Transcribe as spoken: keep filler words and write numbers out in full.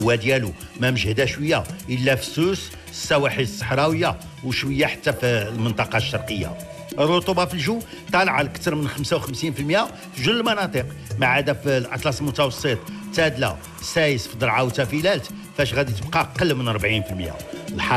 وديالو ما مجهده شويه الا في سوس السواحل الصحراويه وشويه حتى في المنطقه الشرقيه. الرطوبه في الجو طالعه لأكثر من خمسة وخمسين بالمئة في جل المناطق، ما عدا في الاطلس المتوسط تادله سايس في درعا وتافيلات فاش غادي تبقى اقل من أربعين بالمئة.